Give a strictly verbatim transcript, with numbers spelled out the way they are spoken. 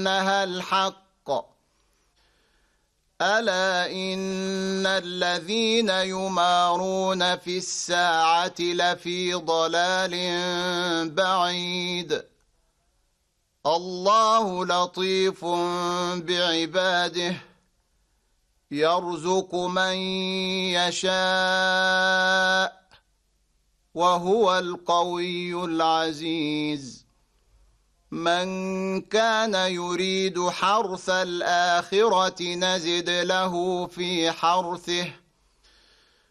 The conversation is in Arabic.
أنها الحق ألا إن الذين يمارون في الساعة لفي ضلال بعيد الله لطيف بعباده يرزق من يشاء وهو القوي العزيز من كان يريد حرث الآخرة نزد له في حرثه